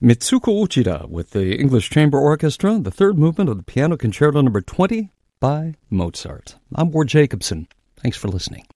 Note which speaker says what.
Speaker 1: Mitsuko Uchida with the English Chamber Orchestra, the third movement of the Piano Concerto No. 20 by Mozart. I'm Ward Jacobson. Thanks for listening.